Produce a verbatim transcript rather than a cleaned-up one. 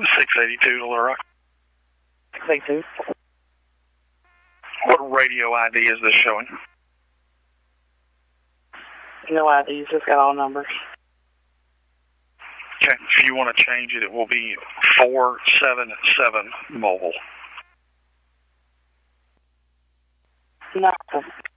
six eighty-two to Little Rock. six eighty-two. What radio I D is this showing? No I Ds, just got all numbers. Okay, if you want to change it, it will be four seven seven mobile. No.